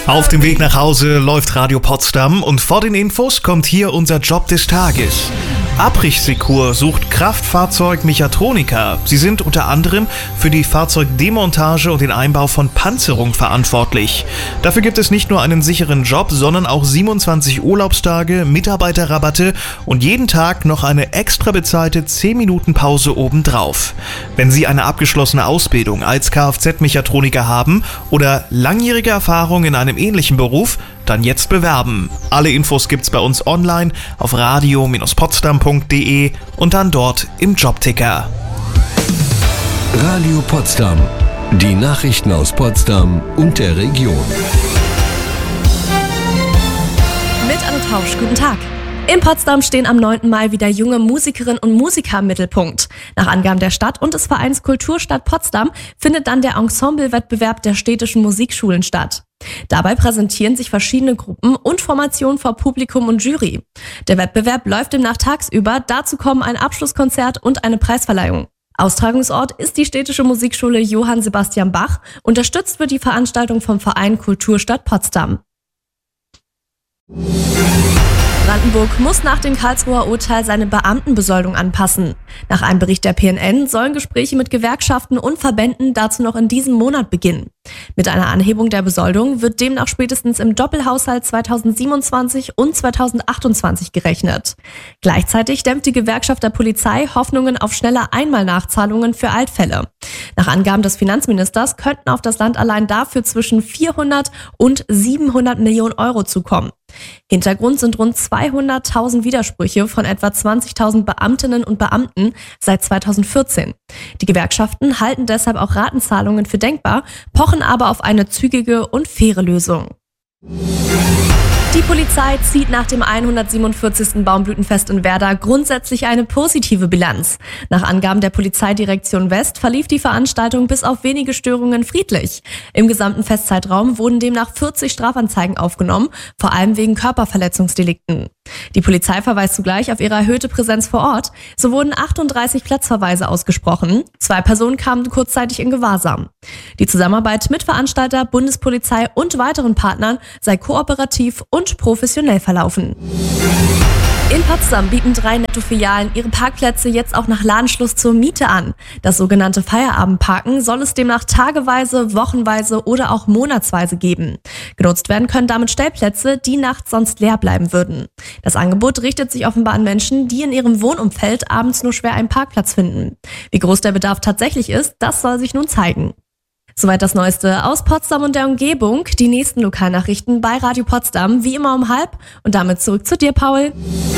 Auf dem Weg nach Hause läuft Radio Potsdam und vor den Infos kommt hier unser Job des Tages. Abrichsecur sucht Kraftfahrzeug-Mechatroniker. Sie sind unter anderem für die Fahrzeugdemontage und den Einbau von Panzerung verantwortlich. Dafür gibt es nicht nur einen sicheren Job, sondern auch 27 Urlaubstage, Mitarbeiterrabatte und jeden Tag noch eine extra bezahlte 10-Minuten-Pause obendrauf. Wenn Sie eine abgeschlossene Ausbildung als Kfz-Mechatroniker haben oder langjährige Erfahrung in einem ähnlichen Beruf, dann jetzt bewerben. Alle Infos gibt's bei uns online auf radio-potsdam.de und dann dort im Jobticker. Radio Potsdam. Die Nachrichten aus Potsdam und der Region. Mit Anne Tausch, guten Tag. In Potsdam stehen am 9. Mai wieder junge Musikerinnen und Musiker im Mittelpunkt. Nach Angaben der Stadt und des Vereins Kulturstadt Potsdam findet dann der Ensemblewettbewerb der städtischen Musikschulen statt. Dabei präsentieren sich verschiedene Gruppen und Formationen vor Publikum und Jury. Der Wettbewerb läuft demnach tagsüber, dazu kommen ein Abschlusskonzert und eine Preisverleihung. Austragungsort ist die städtische Musikschule Johann Sebastian Bach. Unterstützt wird die Veranstaltung vom Verein Kulturstadt Potsdam. Brandenburg muss nach dem Karlsruher Urteil seine Beamtenbesoldung anpassen. Nach einem Bericht der PNN sollen Gespräche mit Gewerkschaften und Verbänden dazu noch in diesem Monat beginnen. Mit einer Anhebung der Besoldung wird demnach spätestens im Doppelhaushalt 2027 und 2028 gerechnet. Gleichzeitig dämpft die Gewerkschaft der Polizei Hoffnungen auf schnelle Einmalnachzahlungen für Altfälle. Nach Angaben des Finanzministers könnten auf das Land allein dafür zwischen 400 und 700 Millionen Euro zukommen. Hintergrund sind rund 200.000 Widersprüche von etwa 20.000 Beamtinnen und Beamten seit 2014. Die Gewerkschaften halten deshalb auch Ratenzahlungen für denkbar, pochen aber auf eine zügige und faire Lösung. Die Polizei zieht nach dem 147. Baumblütenfest in Werder grundsätzlich eine positive Bilanz. Nach Angaben der Polizeidirektion West verlief die Veranstaltung bis auf wenige Störungen friedlich. Im gesamten Festzeitraum wurden demnach 40 Strafanzeigen aufgenommen, vor allem wegen Körperverletzungsdelikten. Die Polizei verweist zugleich auf ihre erhöhte Präsenz vor Ort. So wurden 38 Platzverweise ausgesprochen. 2 Personen kamen kurzzeitig in Gewahrsam. Die Zusammenarbeit mit Veranstalter, Bundespolizei und weiteren Partnern sei kooperativ und professionell verlaufen. In Potsdam bieten 3 Netto-Filialen ihre Parkplätze jetzt auch nach Ladenschluss zur Miete an. Das sogenannte Feierabendparken soll es demnach tageweise, wochenweise oder auch monatsweise geben. Genutzt werden können damit Stellplätze, die nachts sonst leer bleiben würden. Das Angebot richtet sich offenbar an Menschen, die in ihrem Wohnumfeld abends nur schwer einen Parkplatz finden. Wie groß der Bedarf tatsächlich ist, das soll sich nun zeigen. Soweit das Neueste aus Potsdam und der Umgebung. Die nächsten Lokalnachrichten bei Radio Potsdam, wie immer um 12:30. Und damit zurück zu dir, Paul.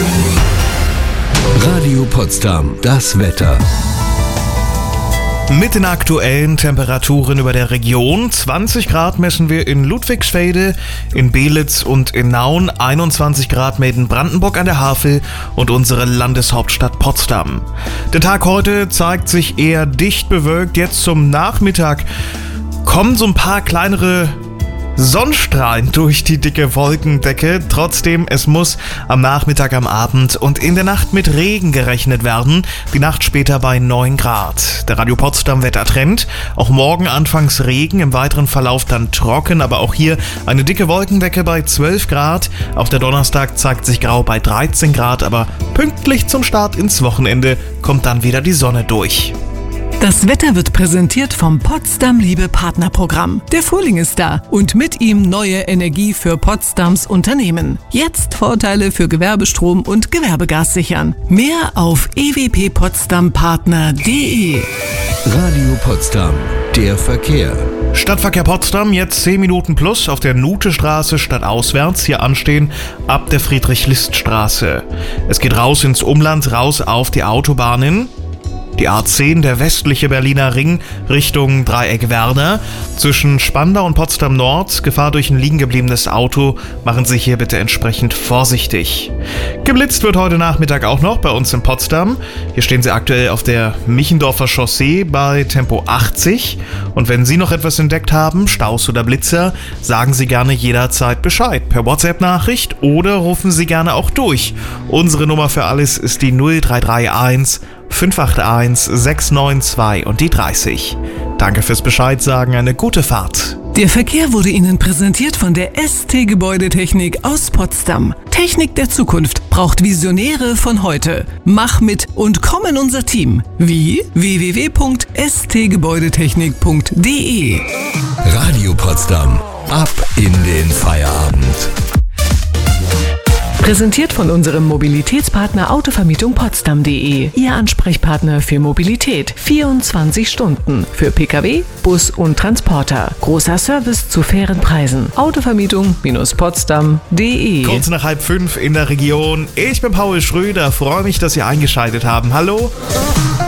Radio Potsdam, das Wetter. Mit den aktuellen Temperaturen über der Region. 20 Grad messen wir in Ludwigsfelde, in Belitz und in Nauen, 21 Grad melden Brandenburg an der Havel und unsere Landeshauptstadt Potsdam. Der Tag heute zeigt sich eher dicht bewölkt. Jetzt zum Nachmittag kommen so ein paar kleinere Sonnenstrahlen durch die dicke Wolkendecke. Trotzdem, es muss am Nachmittag, am Abend und in der Nacht mit Regen gerechnet werden. Die Nacht später bei 9 Grad. Der Radio Potsdam Wettertrend. Auch morgen anfangs Regen, im weiteren Verlauf dann trocken, aber auch hier eine dicke Wolkendecke bei 12 Grad. Auch der Donnerstag zeigt sich grau bei 13 Grad, aber pünktlich zum Start ins Wochenende kommt dann wieder die Sonne durch. Das Wetter wird präsentiert vom Potsdam Liebe Partnerprogramm. Der Frühling ist da und mit ihm neue Energie für Potsdams Unternehmen. Jetzt Vorteile für Gewerbestrom und Gewerbegas sichern. Mehr auf ewppotsdampartner.de. Radio Potsdam, der Verkehr. Stadtverkehr Potsdam, jetzt 10 Minuten plus auf der Nuthestraße stadtauswärts. Hier anstehen ab der Friedrich-List-Straße. Es geht raus ins Umland, raus auf die Autobahnen. Die A10, der westliche Berliner Ring, Richtung Dreieck Werder. Zwischen Spandau und Potsdam Nord, Gefahr durch ein liegen gebliebenes Auto. Machen Sie hier bitte entsprechend vorsichtig. Geblitzt wird heute Nachmittag auch noch bei uns in Potsdam. Hier stehen Sie aktuell auf der Michendorfer Chaussee bei Tempo 80. Und wenn Sie noch etwas entdeckt haben, Staus oder Blitzer, sagen Sie gerne jederzeit Bescheid. Per WhatsApp-Nachricht oder rufen Sie gerne auch durch. Unsere Nummer für alles ist die 0331 581 692 und die 30. Danke fürs Bescheid sagen, eine gute Fahrt. Der Verkehr wurde Ihnen präsentiert von der ST Gebäudetechnik aus Potsdam. Technik der Zukunft braucht Visionäre von heute. Mach mit und komm in unser Team. Wie? www.stgebäudetechnik.de. Radio Potsdam. Ab in den Feierabend. Präsentiert von unserem Mobilitätspartner Autovermietung Potsdam.de. Ihr Ansprechpartner für Mobilität. 24 Stunden. Für Pkw, Bus und Transporter. Großer Service zu fairen Preisen. Autovermietung-potsdam.de. Kurz nach 4:30 in der Region. Ich bin Paul Schröder. Freue mich, dass Sie eingeschaltet haben. Hallo.